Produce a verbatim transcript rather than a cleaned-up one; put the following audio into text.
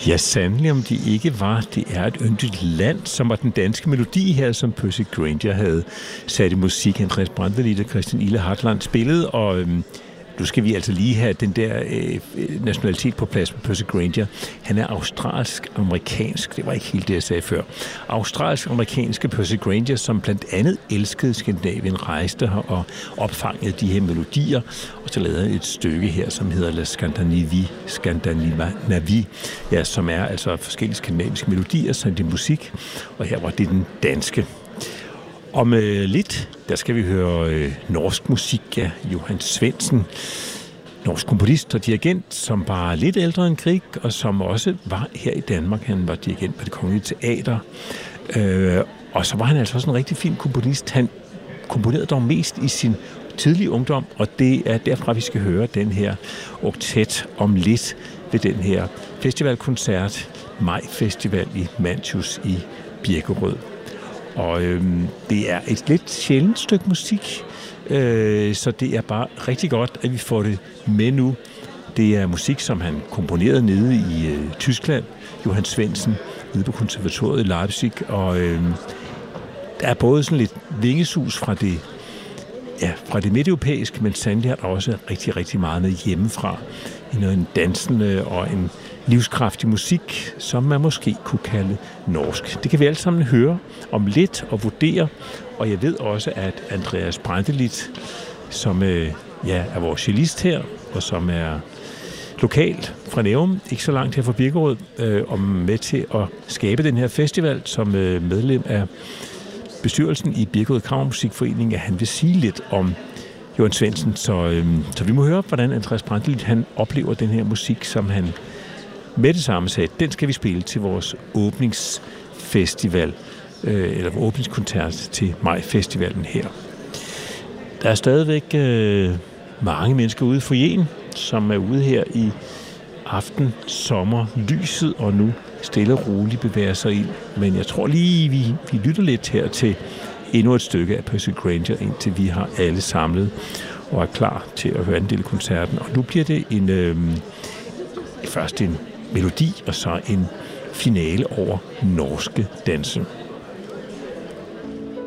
Ja, sandelig om de ikke var. Det er et yndigt land, som var den danske melodi her, som Percy Grainger havde sat i musik. Andreas Brantelid og Christian Ile Hartland spillede, og øhm, nu skal vi altså lige have den der øh, nationalitet på plads med Percy Grainger. Han er australsk-amerikansk. Det var ikke helt det, jeg sagde før. Australsk-amerikanske Percy Grainger, som blandt andet elskede Skandinavien, rejste her og opfangede de her melodier. Og så lavede han et stykke her, som hedder La Scandinavie, Scandinavie, ja, som er altså forskellige skandinaviske melodier, som det er musik. Og her var det den danske. Om øh, lidt, der skal vi høre øh, norsk musik af Johan Svendsen, norsk komponist og dirigent, som var lidt ældre end Grieg, og som også var her i Danmark. Han var dirigent på Det Kongelige Teater, øh, og så var han altså også en rigtig fin komponist. Han komponerede dog mest i sin tidlige ungdom, og det er derfra, vi skal høre den her oktet om lidt ved den her festivalkoncert, Maj-festival i Mantius i Birkerød. Og øhm, det er et lidt sjældent stykke musik, øh, så det er bare rigtig godt, at vi får det med nu. Det er musik, som han komponerede nede i øh, Tyskland, Johan Svendsen, nede på konservatoriet i Leipzig, og øh, der er både sådan lidt vingesus fra det, ja, fra det midteuropæiske, men sandelig har der også rigtig, rigtig meget med hjemmefra. En dansende og en livskraftig musik, som man måske kunne kalde norsk. Det kan vi alle sammen høre om lidt og vurdere, og jeg ved også, at Andreas Brantelid, som øh, ja, er vores cellist her, og som er lokalt fra Nærum, ikke så langt her fra Birkerød, øh, og med til at skabe den her festival som øh, medlem af bestyrelsen i Birkerød Kammermusikforening, at han vil sige lidt om Johan Svendsen, så, øh, så vi må høre, hvordan Andreas Brantelid han oplever den her musik, som han med det samme sagde, den skal vi spille til vores åbningsfestival, øh, eller åbningskoncert til Maj-festivalen her. Der er stadigvæk øh, mange mennesker ude for foyeren, som er ude her i aften, sommer, lyset, og nu stille og roligt bevæger sig ind. Men jeg tror lige, vi, vi lytter lidt her til endnu et stykke af Percy Grainger, indtil vi har alle samlet og er klar til at høre en del af koncerten. Og nu bliver det en, øh, først en melodi, og så en finale over norske danse.